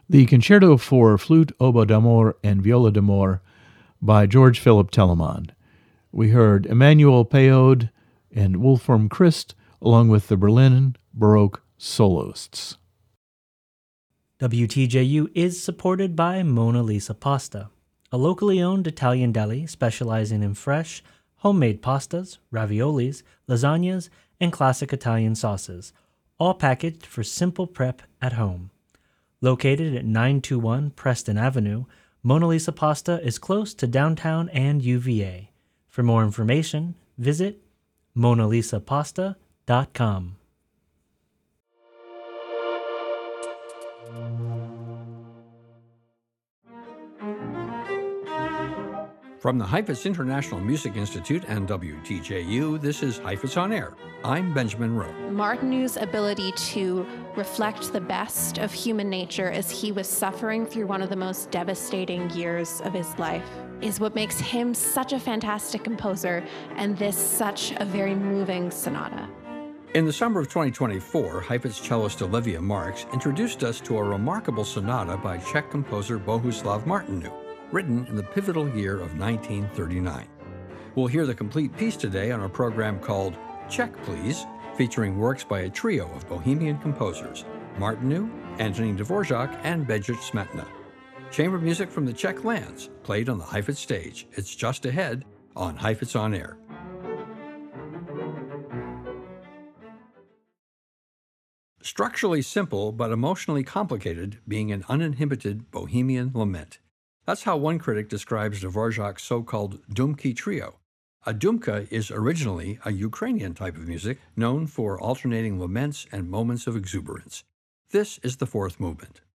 The Concerto for Flute, Oboe d'Amour, and Viola d'Amour by George Philip Telemann. We heard Emmanuel Payode and Wolfram Christ, along with the Berlin Baroque soloists. WTJU is supported by Mona Lisa Pasta, a locally owned Italian deli specializing in fresh, homemade pastas, raviolis, lasagnas, and classic Italian sauces, all packaged for simple prep at home. Located at 921 Preston Avenue, Mona Lisa Pasta is close to downtown and UVA. For more information, visit monalisapasta.com. From the Heifetz International Music Institute and WTJU, this is Heifetz on Air. I'm Benjamin Rowe. Martinou's ability to reflect the best of human nature as he was suffering through one of the most devastating years of his life is what makes him such a fantastic composer, and this such a very moving sonata. In the summer of 2024, Heifetz cellist Olivia Marx introduced us to a remarkable sonata by Czech composer Bohuslav Martinou, written in the pivotal year of 1939. We'll hear the complete piece today on a program called Czech Please, featuring works by a trio of Bohemian composers, Martinou, Antonín Dvorak, and Bedřich Smetana. Chamber music from the Czech lands, played on the Heifetz stage. It's just ahead on Heifetz on Air. Structurally simple but emotionally complicated, being an uninhibited Bohemian lament. That's how one critic describes Dvorak's so-called Dumky trio. A dumka is originally a Ukrainian type of music known for alternating laments and moments of exuberance. This is the fourth movement.